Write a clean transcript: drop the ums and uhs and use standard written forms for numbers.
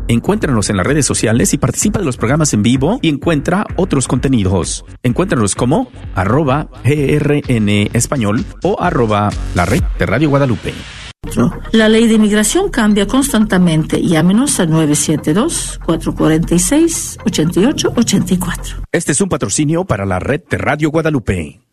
Encuéntranos en las redes sociales y participa de los programas en vivo y encuentra otros contenidos. Encuéntranos como @GRN Español o @la red de Radio Guadalupe. La ley de inmigración cambia constantemente. Llámenos al 972-446-8884. Este es un patrocinio para la red de Radio Guadalupe.